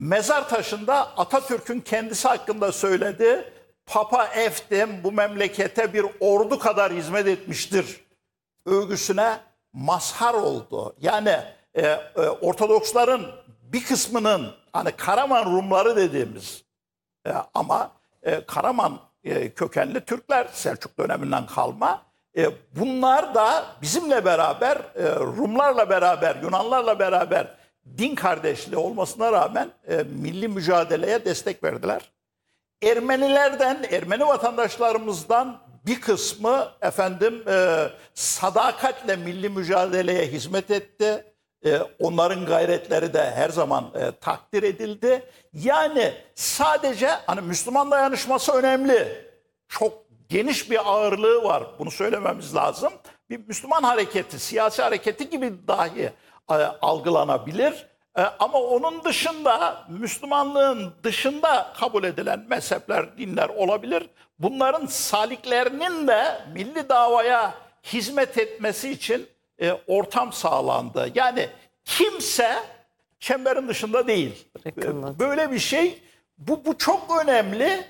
mezar taşında Atatürk'ün kendisi hakkında söylediği Papa Eftim bu memlekete bir ordu kadar hizmet etmiştir övgüsüne mazhar oldu. Yani Ortodoksların bir kısmının hani Karaman Rumları dediğimiz ama Karaman kökenli Türkler Selçuk döneminden kalma. Bunlar da bizimle beraber Rumlarla beraber Yunanlarla beraber din kardeşliği olmasına rağmen milli mücadeleye destek verdiler. Ermeni vatandaşlarımızdan bir kısmı sadakatle milli mücadeleye hizmet etti. Onların gayretleri de her zaman takdir edildi. Yani sadece hani Müslüman dayanışması önemli. Çok geniş bir ağırlığı var. Bunu söylememiz lazım. Bir Müslüman hareketi, siyasi hareketi gibi dahi algılanabilir. Ama onun dışında Müslümanlığın dışında kabul edilen mezhepler, dinler olabilir. Bunların saliklerinin de milli davaya hizmet etmesi için ortam sağlandı. Yani kimse çemberin dışında değil. Böyle bir şey. Bu çok önemli.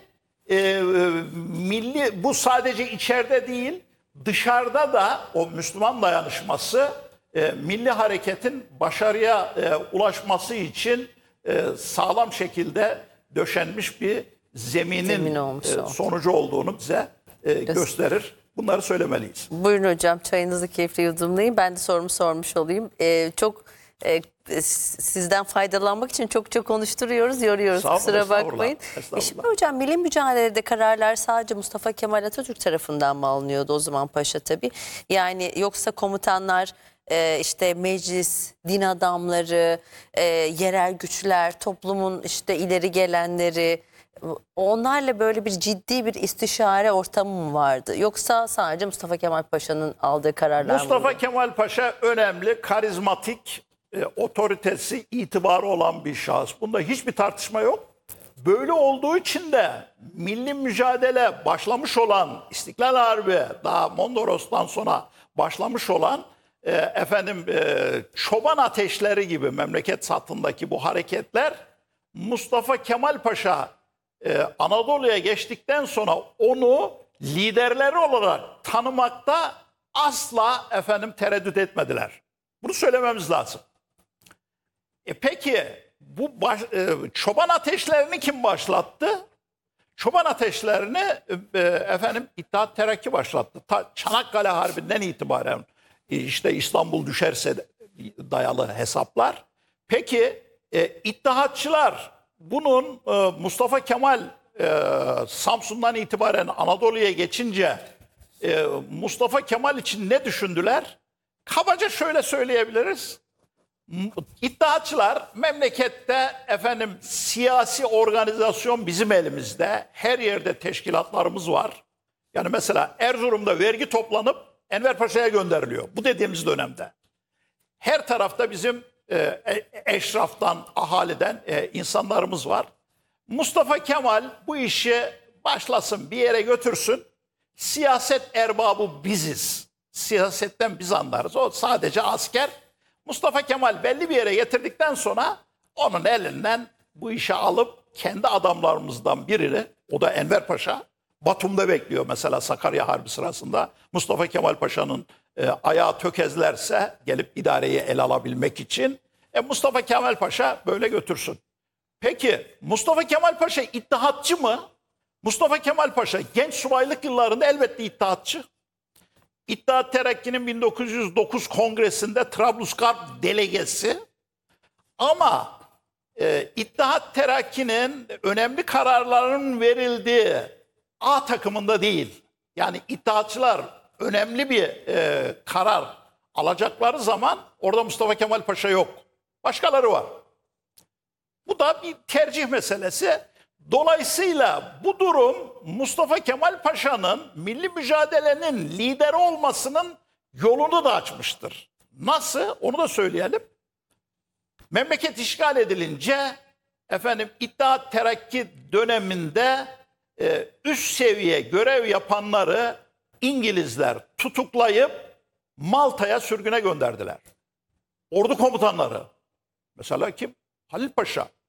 Bu sadece içeride değil, dışarıda da o Müslüman dayanışması milli hareketin başarıya ulaşması için sağlam şekilde döşenmiş bir zeminin sonucu olduğunu bize gösterir. Bunları söylemeliyiz. Buyurun hocam, çayınızı keyifle yudumlayın. Ben de sorumu sormuş olayım. Sizden faydalanmak için çok konuşturuyoruz, yoruyoruz. Kusura bakmayın. Şimdi hocam milli mücadelede kararlar sadece Mustafa Kemal Atatürk tarafından mı alınıyordu o zaman paşa tabii? Yani yoksa komutanlar, işte meclis, din adamları, yerel güçler, toplumun işte ileri gelenleri, onlarla böyle bir ciddi bir istişare ortamı mı vardı? Yoksa sadece Mustafa Kemal Paşa'nın aldığı kararlar mı? Mustafa Kemal Paşa önemli, karizmatik, otoritesi, itibarı olan bir şahıs. Bunda hiçbir tartışma yok. Böyle olduğu için de milli mücadele başlamış olan, İstiklal Harbi daha Mondros'tan sonra başlamış olan çoban ateşleri gibi memleket satındaki bu hareketler Mustafa Kemal Paşa Anadolu'ya geçtikten sonra onu liderleri olarak tanımakta asla tereddüt etmediler. Bunu söylememiz lazım. Peki bu çoban ateşlerini kim başlattı? Çoban ateşlerini İttihat Terakki başlattı. Çanakkale Harbi'nden itibaren işte İstanbul düşerse dayalı hesaplar. Peki İttihatçılar bunun Mustafa Kemal Samsun'dan itibaren Anadolu'ya geçince Mustafa Kemal için ne düşündüler? Kabaca şöyle söyleyebiliriz. İttihatçılar memlekette siyasi organizasyon bizim elimizde. Her yerde teşkilatlarımız var. Yani mesela Erzurum'da vergi toplanıp Enver Paşa'ya gönderiliyor. Bu dediğimiz dönemde. Her tarafta bizim eşraftan, ahaliden insanlarımız var. Mustafa Kemal bu işi başlasın, bir yere götürsün. Siyaset erbabı biziz. Siyasetten biz anlarız. O sadece asker. Mustafa Kemal belli bir yere getirdikten sonra onun elinden bu işi alıp kendi adamlarımızdan birini, o da Enver Paşa, Batum'da bekliyor mesela Sakarya Harbi sırasında. Mustafa Kemal Paşa'nın ayağı tökezlerse gelip idareyi ele alabilmek için Mustafa Kemal Paşa böyle götürsün. Peki Mustafa Kemal Paşa İttihatçı mı? Mustafa Kemal Paşa genç subaylık yıllarında elbette İttihatçı. İttihat Terakki'nin 1909 kongresinde Trablusgarp delegesi, ama İttihat Terakki'nin önemli kararların verildiği A takımında değil. Yani İttihatçılar önemli bir karar alacakları zaman orada Mustafa Kemal Paşa yok. Başkaları var. Bu da bir tercih meselesi. Dolayısıyla bu durum Mustafa Kemal Paşa'nın milli mücadelenin lideri olmasının yolunu da açmıştır. Nasıl? Onu da söyleyelim. Memleket işgal edilince İttihat Terakki döneminde üst seviye görev yapanları İngilizler tutuklayıp Malta'ya sürgüne gönderdiler. Ordu komutanları. Mesela kim? Halil Paşa.